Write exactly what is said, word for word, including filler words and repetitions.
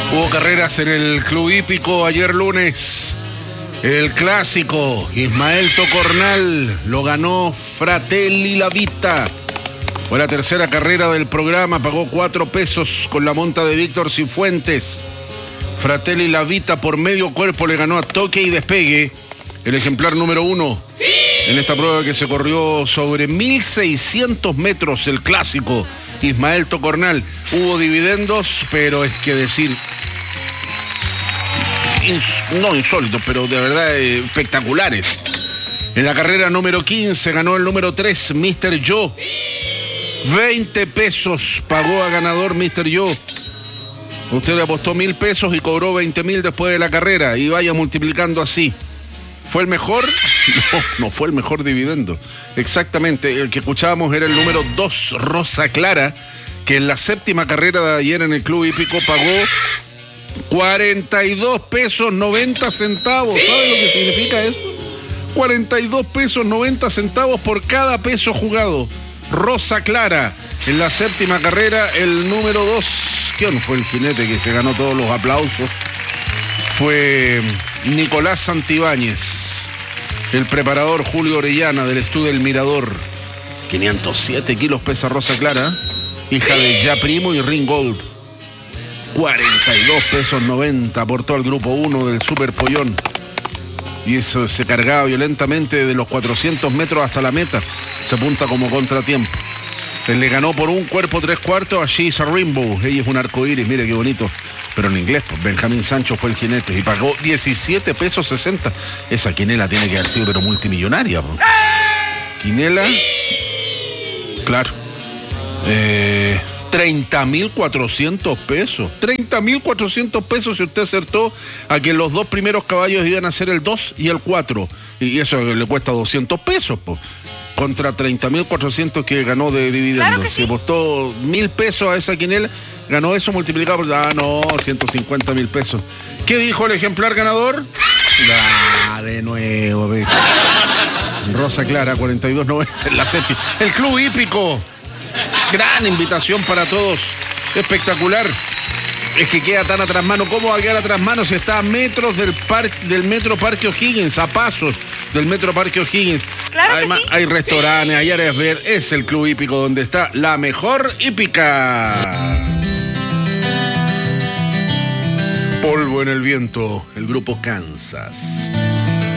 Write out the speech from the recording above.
Hubo carreras en el Club Hípico ayer lunes. El clásico, Ismael Tocornal, lo ganó Fratelli La Vita. Fue la tercera carrera del programa, pagó cuatro pesos con la monta de Víctor Cifuentes. Fratelli La Vita por medio cuerpo le ganó a Toque y Despegue, el ejemplar número uno. ¡Sí! En esta prueba que se corrió sobre mil seiscientos metros, el clásico, Ismael Tocornal. Hubo dividendos, pero es que decir... no insólitos, pero de verdad eh, espectaculares. En la carrera número quince ganó el número tres, mister Yo. veinte pesos pagó a ganador mister Yo. Usted le apostó mil pesos y cobró veinte mil después de la carrera. Y vaya multiplicando así. ¿Fue el mejor? No, no fue el mejor dividendo. Exactamente, el que escuchábamos era el número dos, Rosa Clara, que en la séptima carrera de ayer en el Club Hípico pagó cuarenta y dos pesos noventa centavos. ¿Sí? ¿Sabe lo que significa eso? cuarenta y dos pesos noventa centavos por cada peso jugado. Rosa Clara, en la séptima carrera, el número dos. ¿Quién fue el jinete que se ganó todos los aplausos? Fue Nicolás Santibáñez. El preparador Julio Orellana del Estudio El Mirador. quinientos siete kilos pesa Rosa Clara, hija de Ya Primo y Ring Gold. cuarenta y dos pesos noventa aportó al grupo uno del Super Pollón. Y eso se cargaba violentamente de los cuatrocientos metros hasta la meta. Se apunta como contratiempo. Él le ganó por un cuerpo tres cuartos a She's a Rainbow. Ella es un arcoíris, mire qué bonito. Pero en inglés, pues Benjamín Sancho fue el jinete y pagó diecisiete pesos sesenta. Esa quinela tiene que haber sido pero multimillonaria, pues. Quinela, claro. Eh... treinta mil cuatrocientos pesos. treinta mil cuatrocientos pesos si usted acertó a que los dos primeros caballos iban a ser el dos y el cuatro. Y eso le cuesta doscientos pesos, pues. Contra treinta mil cuatrocientos que ganó de dividendos. Claro, si apostó mil pesos a esa quinela, ganó eso multiplicado por... Ah, no, ciento cincuenta mil pesos. ¿Qué dijo el ejemplar ganador? Ah, de nuevo, ve. Rosa Clara, cuarenta y dos noventa en la séptima. El Club Hípico. Gran invitación para todos. Espectacular. Es que queda tan atrás mano. ¿Cómo va a quedar atrás mano si está a metros del, par, del Metro Parque O'Higgins? A pasos del Metro Parque O'Higgins. Claro. Además, sí. Hay restaurantes, hay áreas verdes. Es el Club Hípico donde está la mejor hípica. Polvo en el viento, el grupo Kansas.